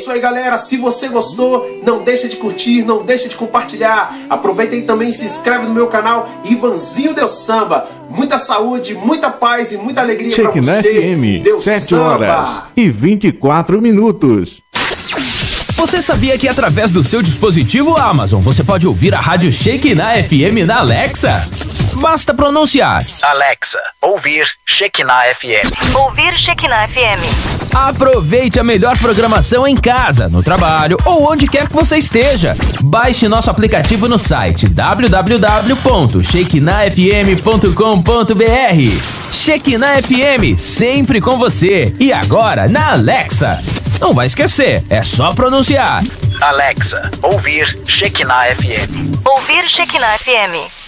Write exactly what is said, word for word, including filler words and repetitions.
isso aí, galera. Se você gostou, não deixa de curtir, não deixa de compartilhar. Aproveita aí também e se inscreve no meu canal Ivanzinho Deus Samba. Muita saúde, muita paz e muita alegria pra Shekinah você. F M, Deus sete horas e vinte e quatro minutos. Você sabia que através do seu dispositivo Amazon você pode ouvir a rádio Shekinah F M na Alexa? Basta pronunciar: Alexa, ouvir Shekinah F M. Ouvir Shekinah F M. Aproveite a melhor programação em casa, no trabalho ou onde quer que você esteja. Baixe nosso aplicativo no site w w w ponto shekinah f m ponto com ponto b r. Shekinah F M, sempre com você. E agora na Alexa. Não vai esquecer, é só pronunciar: Alexa, ouvir Shekinah F M. Ouvir Shekinah F M.